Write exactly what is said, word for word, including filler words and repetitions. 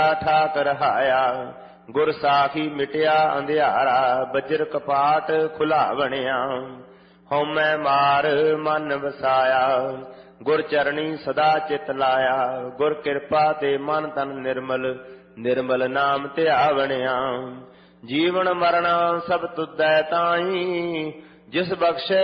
ਠਾਕ ਰਹਾਇਆ। ਗੁਰ ਸਾਖੀ ਮਿਟਿਆ ਅੰਧਿਆਰਾ, ਬੱਜਰ ਕਪਾਟ ਖੁਲਾ ਬਣਿਆ। ਹਉਮੈ ਮਾਰ ਮਨ ਵਸਾਇਆ, ਗੁਰ ਚਰਣੀ ਸਦਾ ਚਿਤ ਲਾਇਆ। ਗੁਰ ਕਿਰਪਾ ਤੇ ਮਨ ਤਨ ਨਿਰਮਲ, ਨਿਰਮਲ ਨਾਮ ਧਿਆਵਣਿਆ। ਜੀਵਨ ਮਰਨ ਸਭ ਤੁਧੈ ਤਾਈ, ਜਿਸ ਬਖਸ਼ੈ